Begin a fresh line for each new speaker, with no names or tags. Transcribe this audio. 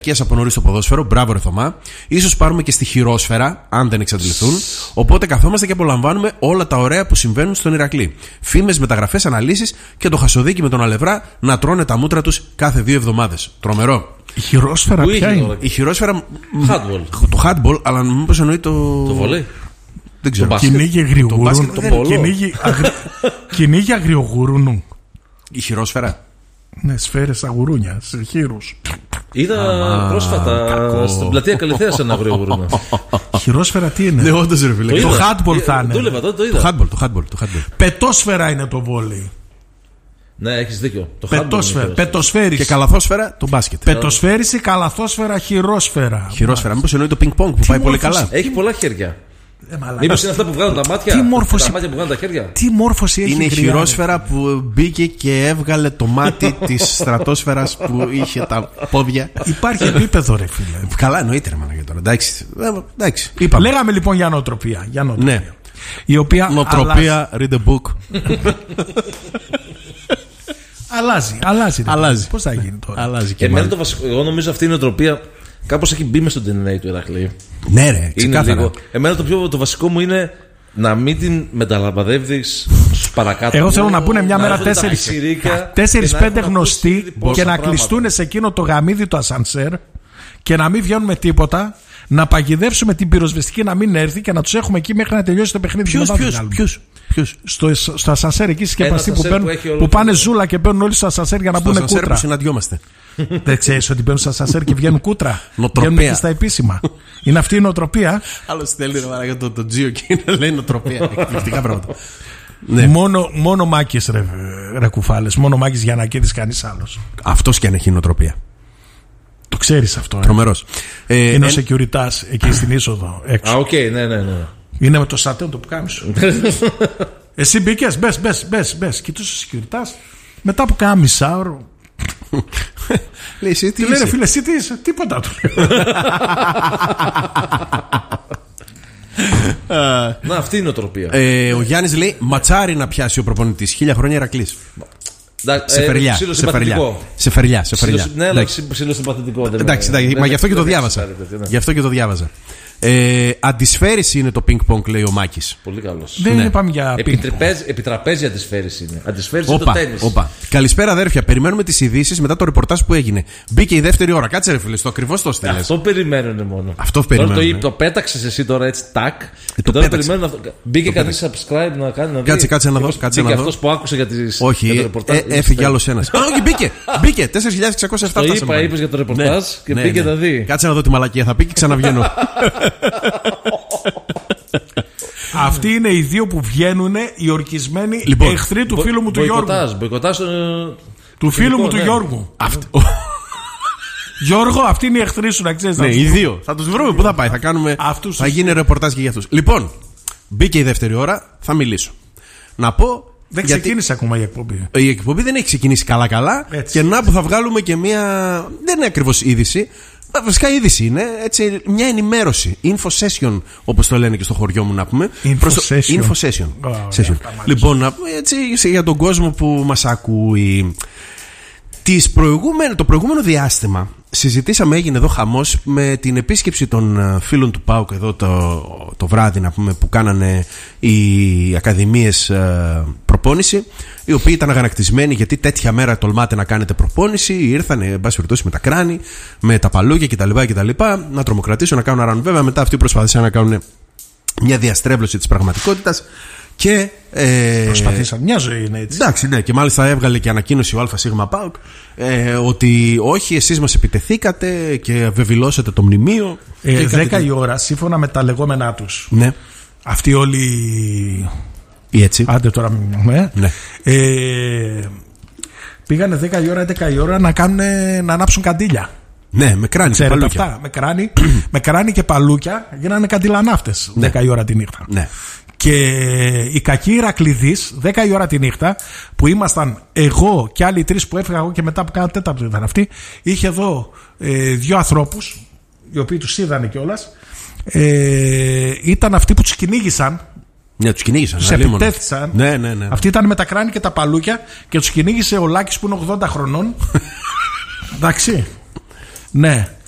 Και από νωρίς στο ποδόσφαιρο, μπράβο ρε Θωμά. Ίσως πάρουμε και στη χειρόσφαιρα, αν δεν εξαντληθούν. Οπότε καθόμαστε και απολαμβάνουμε όλα τα ωραία που συμβαίνουν στον Ηρακλή. Φήμες, μεταγραφές, αναλύσεις και το Χασοδίκι με τον Αλευρά να τρώνε τα μούτρα τους κάθε 2 εβδομάδες. Τρομερό.
Η χειρόσφαιρα ποια είναι?
Η χειρόσφαιρα.
Handball.
Το handball, αλλά μήπως εννοεί το.
Το βολέι.
Δεν ξέρω.
Κυνήγι αγριογούρουνου. Κυνήγι αγριογούρουνου.
Η χειρόσφαιρα.
Ναι, σφαίρες αγουρούνια, σε χείρους.
Είδα πρόσφατα στην πλατεία Καλυθέας ένα αγριογούρουνο.
Χειρόσφαιρα τι είναι?
Ναι, όντως ρε φίλε.
Το handball θα είναι.
Δούλευα τότε, το είδα.
Το handball.
Πετόσφαιρα είναι το βόλεϊ.
Ναι, έχεις δίκιο.
Πετοσφαίριση.
Και καλαθόσφαιρα το μπάσκετ.
Πετοσφαίριση, καλαθόσφαιρα, χειρόσφαιρα.
Χειρόσφαιρα, μήπως εννοεί το πινκ-πονγκ που πάει πολύ καλά.
Έχει πολλά χέρια. Μήπως είναι αυτά που βγάλουν τα μάτια?
Τι μόρφωση,
τα μάτια που βγάλουν τα χέρια.
Τι μόρφωση έχει?
Είναι η χειρόσφαιρα που μπήκε και έβγαλε το μάτι της στρατόσφαιρας που είχε τα πόδια.
Υπάρχει επίπεδο ρε φίλε.
Καλά εννοείται ρε μάνα τώρα. Εντάξει.
Λέγαμε λοιπόν για νοοτροπία.
Ναι.
Η οποία
νοοτροπία, read a book.
Αλλάζει. Πώς θα γίνει τώρα?
Αλλάζει και
εμένα το βασικό, εγώ νομίζω αυτή η νοοτροπία κάπως έχει μπει μες στο DNA του Ηρακλή.
Ναι ρε, ξεκάθαρα.
Εμένα το βασικό μου είναι να μην την μεταλαμπαδεύεις στους παρακάτω.
Εγώ θέλω να μπουν μια μέρα 4-5 γνωστοί και να κλειστούν σε εκείνο το γαμίδι του ασανσέρ και να μην βγαίνουν με τίποτα. Να παγιδεύσουμε την πυροσβεστική να μην έρθει και να τους έχουμε εκεί μέχρι να τελειώσει το παιχνίδι.
Ποιος?
Στο ασανσέρ εκεί σκεπαστή που πάνε ζούλα και μπαίνουν όλοι στο ασανσέρ για να μπουν κούτρα.
Στο ασανσέρ που συναντιόμαστε.
Δεν ξέρεις ότι μπαίνουν στο ασανσέρ και βγαίνουν κούτρα? Βγαίνουν εκεί στα επίσημα. Είναι αυτή η νοοτροπία.
Άλλο στέλνει για το Τζίο και λέει νοοτροπία. Εκπληκτικά πράγματα.
Μόνο μάκες ρε κουφάλες. Μόνο μάκες για να κέρδεις κανείς άλλος.
Αυτός και αν έχει νοοτροπία.
Το ξέρεις αυτό.
Τρομερός.
Είναι ο securitas εκεί στην είσοδο έξω.
Οκ, ναι.
Είναι με το σατέν το πουκάμισο. Εσύ μπήκες, μπες. Κοιτούσε ο securitas. Μετά από κάνα μισάωρο.
Λέει εσύ τι
είσαι? Λέει φίλε εσύ τι είσαι? Τίποτα του.
Να, αυτή είναι η νοοτροπία.
Ο Γιάννης λέει ματσάρι να πιάσει ο προπονητής. 1000 χρόνια Ηρακλής. Σε φερλιά.
Ναι, αλλά ψιλοσυμπαθητικό.
Εντάξει, μα γι' αυτό και το διάβαζα. Αντισφαίριση είναι το ping-pong, λέει ο Μάκης.
Πολύ καλός.
Δεν είπαμε για
επιτραπέζια αντισφαίριση είναι. Αντισφαίριση είναι το τένις.
Καλησπέρα αδέρφια. Περιμένουμε τις ειδήσεις μετά το ρεπορτάζ που έγινε. Μπήκε η δεύτερη ώρα. Κάτσε ρε φίλε, στο ακριβώς το στέλνες.
Αυτό περιμένουν μόνο.
Αυτό περιμένουν.
Το πέταξες εσύ τώρα έτσι τάκ. Και τώρα περιμένουν. Μπήκε κάτι subscribe να κάνει.
Κάτσε να δω.
Μπήκε αυτός που άκουσε για τις.
Όχι, έφυγε άλλος ένας. Όχι, μπήκε. 4.607.
Το είπες για το ρεπορτάζ και πήγε να δει.
Κάτσε να δω τη μαλακία θα πει και ξαναβγαίνω.
Αυτοί είναι οι δύο που βγαίνουν οι ορκισμένοι εχθροί του φίλου μου του Γιώργου. Του φίλου μου του Γιώργου. Γιώργο, αυτοί είναι οι εχθροί σου, να ξέρεις.
Ναι, οι δύο. Θα τους βρούμε. Πού θα πάει? Θα γίνει ρεπορτάζ και για αυτούς. Λοιπόν, μπήκε η δεύτερη ώρα. Θα μιλήσω. Να πω.
Δεν ξεκίνησε ακόμα η εκπομπή.
Η εκπομπή δεν έχει ξεκινήσει καλά. Και να που θα βγάλουμε και μια. Δεν είναι ακριβώς είδηση. Βασικά είδηση είναι έτσι, μια ενημέρωση. Info session, όπως το λένε και στο χωριό μου να πούμε. Info session. Λοιπόν, έτσι για τον κόσμο που μας ακούει. Το προηγούμενο διάστημα συζητήσαμε, έγινε εδώ χαμός με την επίσκεψη των φίλων του ΠΑΟΚ εδώ το βράδυ να πούμε, που κάνανε οι ακαδημίες προπόνηση, οι οποίοι ήταν αγανακτισμένοι γιατί τέτοια μέρα τολμάτε να κάνετε προπόνηση. Ήρθανε, εν πάση περιπτώσει, με τα κράνη, με τα παλούκια κτλ. Να τρομοκρατήσουν, να κάνουν ραν. Βέβαια, μετά αυτοί προσπάθησαν να κάνουν μια διαστρέβλωση της πραγματικότητας. Και
προσπαθήσαν, μια ζωή είναι έτσι.
Εντάξει, ναι, και μάλιστα έβγαλε και ανακοίνωση ο ΑΣ ΠΑΟΚ ότι όχι, εσείς μας επιτεθήκατε και βεβηλώσατε το μνημείο.
10 η ώρα, σύμφωνα με τα λεγόμενά τους.
Ναι.
Αυτοί όλοι.
Ή έτσι.
Άντε τώρα. Ναι. Πήγανε 10 η ώρα, 11 η ώρα να ανάψουν καντήλια.
Ναι, με κράνη και παλούκια.
Αυτά, με κράνη και παλούκια γίνανε καντιλανάφτες 10 η ώρα τη νύχτα.
Ναι.
Και οι κακοί Ηρακληδείς 10 η ώρα τη νύχτα που ήμασταν εγώ και άλλοι 3 που έφυγα εγώ και μετά που κάνα τέταρτο ήταν αυτοί, είχε εδώ 2 ανθρώπους οι οποίοι τους είδανε κιόλας, ήταν αυτοί που τους κυνήγησαν.
Ναι, τους κυνήγησαν.
Τους επιτέθησαν.
Ναι.
Αυτοί ήταν με τα κράνη και τα παλούκια και τους κυνήγησε ο Λάκης που είναι 80 χρονών. Εντάξει. Ναι.